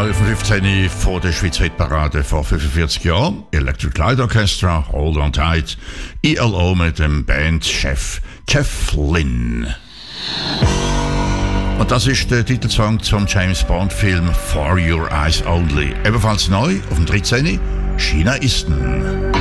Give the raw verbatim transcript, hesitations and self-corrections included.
Neu auf fünfzehn vor der Schweizer Hitparade vor fünfundvierzig Jahren. Electric Light Orchestra, Hold On Tight. I L O mit dem Bandchef Jeff Lynne. Und das ist der Titelsong zum James Bond Film For Your Eyes Only. Ebenfalls neu auf dem dreizehn. China Eastern.